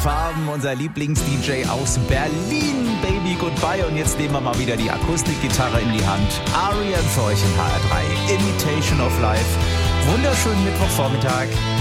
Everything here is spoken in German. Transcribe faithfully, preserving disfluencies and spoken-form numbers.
Farben, unser Lieblings-D J aus Berlin, Baby Goodbye. Und jetzt nehmen wir mal wieder die Akustikgitarre in die Hand. R E M für euch in H R drei, Imitation of Life. Wunderschönen Mittwochvormittag.